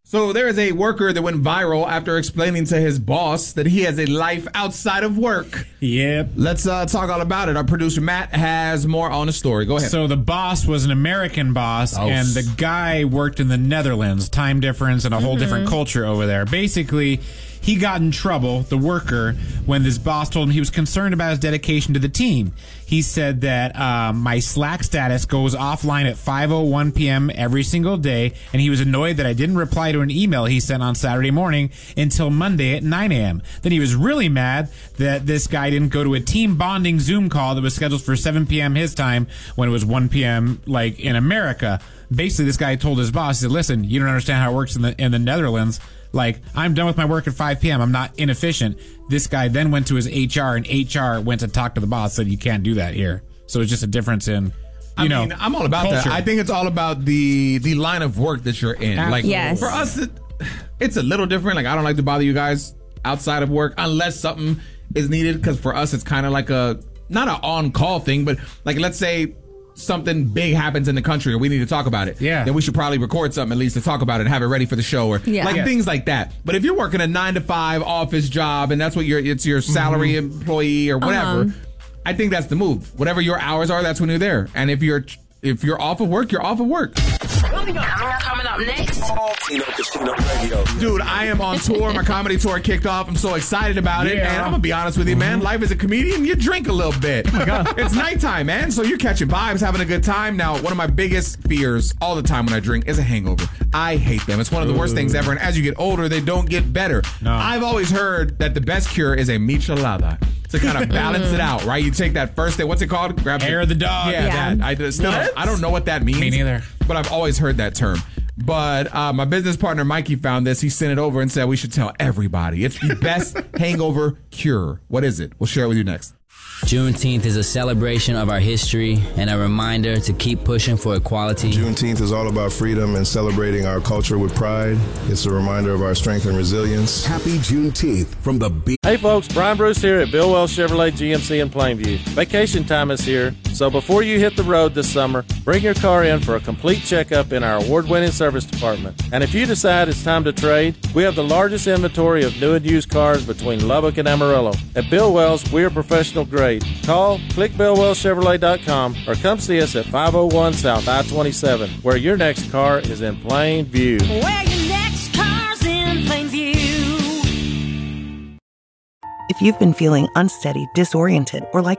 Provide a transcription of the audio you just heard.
So there is a worker that went viral after explaining to his boss that he has a life outside of work. Yep. Let's talk all about it. Our producer Matt has more on the story. Go ahead. So the boss was an American boss, and the guy worked in the Netherlands. Time difference and a whole different culture over there. Basically, he got in trouble, the worker, when this boss told him he was concerned about his dedication to the team. He said that my Slack status goes offline at 5:01 p.m. every single day, and he was annoyed that I didn't reply to an email he sent on Saturday morning until Monday at 9 a.m. Then he was really mad that this guy didn't go to a team bonding Zoom call that was scheduled for 7 p.m. his time when it was 1 p.m. like in America. Basically, this guy told his boss, he said, listen, you don't understand how it works in the Netherlands. Like, I'm done with my work at 5 p.m. I'm not inefficient. This guy then went to his HR, and HR went to talk to the boss, said you can't do that here. So it's just a difference in, I mean, I'm all about culture. that. I think it's all about the line of work that you're in. Like, Yes. for us, it's a little different. Like, I don't like to bother you guys outside of work unless something is needed, because for us, it's kind of like not an on-call thing, but like, let's say something big happens in the country or we need to talk about it. Yeah. Then we should probably record something at least to talk about it and have it ready for the show, or things like that. But if you're working a 9-to-5 office job and that's what it's your salary employee or whatever, I think that's the move. Whatever your hours are, that's when you're there. And if you're off of work, you're off of work. Coming up next. Dude, I am on tour. My comedy tour kicked off. I'm so excited about it. And I'm going to be honest with you, man. Life as a comedian, you drink a little bit. Oh my God. It's nighttime, man. So you're catching vibes, having a good time. Now, one of my biggest fears all the time when I drink is a hangover. I hate them. It's one of the worst things ever. And as you get older, they don't get better. No. I've always heard that the best cure is a michelada to kind of balance it out, right? You take that first day. What's it called? Grab Hair of the dog. Yeah, that. I don't know what that means. Me neither. But I've always heard that term. But my business partner, Mikey, found this. He sent it over and said we should tell everybody. It's the best hangover cure. What is it? We'll share it with you next. Juneteenth is a celebration of our history and a reminder to keep pushing for equality. Juneteenth is all about freedom and celebrating our culture with pride. It's a reminder of our strength and resilience. Happy Juneteenth from the B. Hey folks, Brian Bruce here at Bill Wells Chevrolet GMC in Plainview. Vacation time is here, so before you hit the road this summer, bring your car in for a complete checkup in our award-winning service department. And if you decide it's time to trade, we have the largest inventory of new and used cars between Lubbock and Amarillo. At Bill Wells, we are professional grade. Call, click BillWellsChevrolet.com, or come see us at 501 South I-27, where your next car is in plain view. Where your next car's in plain view. If you've been feeling unsteady, disoriented, or like